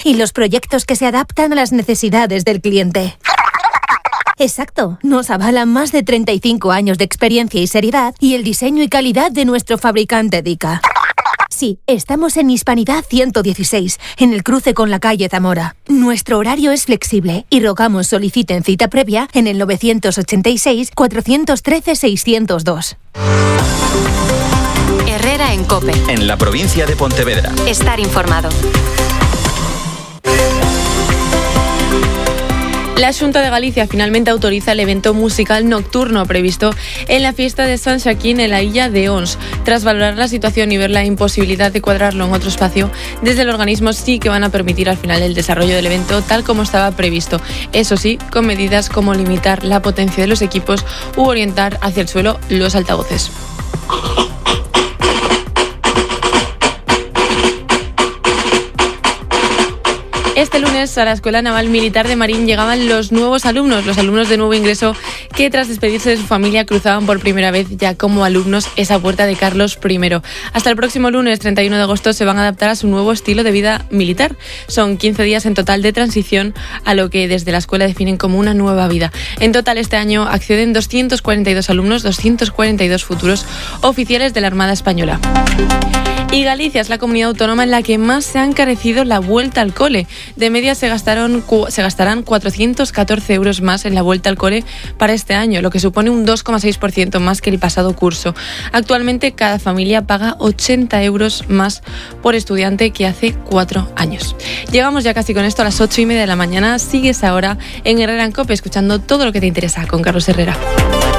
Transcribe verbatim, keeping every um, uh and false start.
y los proyectos que se adaptan a las necesidades del cliente. Exacto, nos avalan más de treinta y cinco años de experiencia y seriedad y el diseño y calidad de nuestro fabricante Dica. Sí, estamos en Hispanidad ciento dieciséis, en el cruce con la calle Zamora. Nuestro horario es flexible y rogamos soliciten cita previa en el novecientos ochenta y seis, cuatrocientos trece, seiscientos dos. Herrera en COPE. En la provincia de Pontevedra. Estar informado. La Xunta de Galicia finalmente autoriza el evento musical nocturno previsto en la fiesta de San Xaquín en la illa de Ons. Tras valorar la situación y ver la imposibilidad de cuadrarlo en otro espacio, desde el organismo sí que van a permitir al final el desarrollo del evento tal como estaba previsto. Eso sí, con medidas como limitar la potencia de los equipos u orientar hacia el suelo los altavoces. Este lunes a la Escuela Naval Militar de Marín llegaban los nuevos alumnos, los alumnos de nuevo ingreso que tras despedirse de su familia cruzaban por primera vez ya como alumnos esa puerta de Carlos primero. Hasta el próximo lunes treinta y uno de agosto se van a adaptar a su nuevo estilo de vida militar. Son quince días en total de transición a lo que desde la escuela definen como una nueva vida. En total este año acceden doscientos cuarenta y dos alumnos, doscientos cuarenta y dos futuros oficiales de la Armada Española. Y Galicia es la comunidad autónoma en la que más se ha encarecido la vuelta al cole. De media se gastaron se gastarán cuatrocientos catorce euros más en la vuelta al cole para este año, lo que supone un dos coma seis por ciento más que el pasado curso. Actualmente cada familia paga ochenta euros más por estudiante que hace cuatro años. Llegamos ya casi con esto a las ocho y media de la mañana. Sigues ahora en Herrera en COPE escuchando todo lo que te interesa con Carlos Herrera.